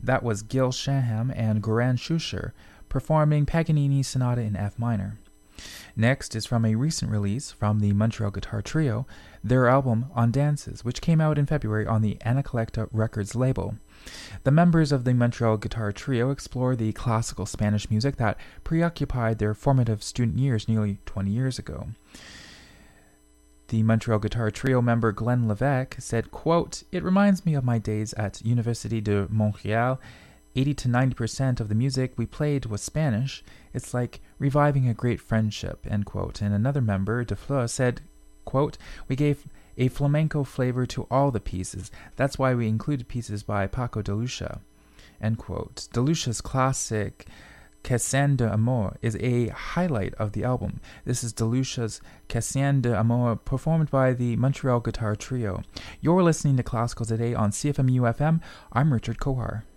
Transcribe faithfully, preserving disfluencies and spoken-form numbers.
That was Gil Shanham and Goran Schuster performing Paganini's Sonata in F minor. Next is from a recent release from the Montreal Guitar Trio, their album On Dances, which came out in February on the Anacollecta Records label. The members of the Montreal Guitar Trio explore the classical Spanish music that preoccupied their formative student years nearly twenty years ago. The Montreal Guitar Trio member Glenn Levesque said, quote, "It reminds me of my days at Université de Montréal. eighty to ninety percent of the music we played was Spanish. It's like reviving a great friendship," end quote. And another member, De Fleur, said, quote, "We gave a flamenco flavor to all the pieces. That's why we included pieces by Paco de Lucia," end quote. De Lucia's classic Cassien d'Amour is a highlight of the album. This is De Lucia's Cassien d'Amour performed by the Montreal Guitar Trio. You're listening to Classical Today on C F M U F M. I'm Richard Kohar.